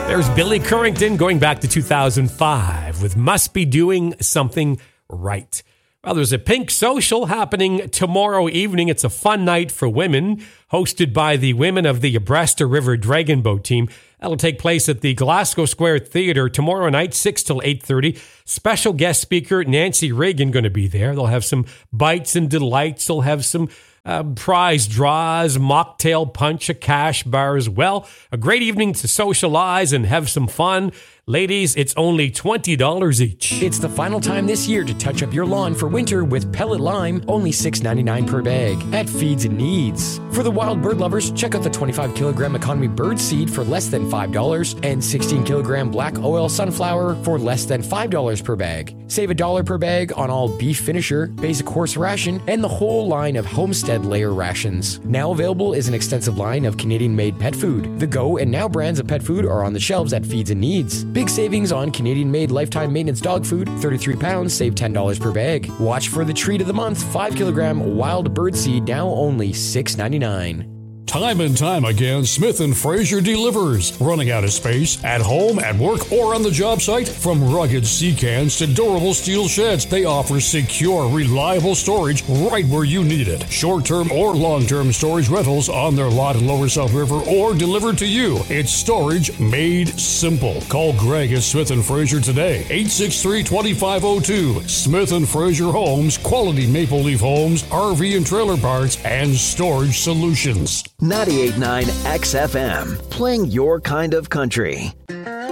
There's Billy Currington going back to 2005 with Must Be Doing Something Right. Well, there's a Pink Social happening tomorrow evening. It's a fun night for women, hosted by the women of the Abresta River Dragon Boat team. That'll take place at the Glasgow Square Theatre tomorrow night, 6 till 8:30. Special guest speaker Nancy Reagan going to be there. They'll have some bites and delights. They'll have some prize draws, mocktail punch, a cash bar as well. A great evening to socialize and have some fun. Ladies, it's only $20 each. It's the final time this year to touch up your lawn for winter with pellet lime, only $6.99 per bag at Feeds and Needs. For the wild bird lovers, check out the 25-kilogram economy bird seed for less than $5 and 16-kilogram black oil sunflower for less than $5 per bag. Save $1 per bag on all beef finisher, basic horse ration, and the whole line of Homestead layer rations. Now available is an extensive line of Canadian-made pet food. The Go and Now brands of pet food are on the shelves at Feeds and Needs. Big savings on Canadian-made lifetime maintenance dog food, 33 pounds, save $10 per bag. Watch for the treat of the month, 5-kilogram wild bird seed, now only $6.99. Time and time again, Smith & Fraser delivers. Running out of space? At home, at work, or on the job site? From rugged sea cans to durable steel sheds, they offer secure, reliable storage right where you need it. Short-term or long-term storage rentals on their lot in Lower South River or delivered to you. It's storage made simple. Call Greg at Smith & Fraser today, 863-2502. Smith & Fraser Homes, quality maple leaf homes, RV and trailer parts, and storage solutions. 98.9 XFM, playing your kind of country.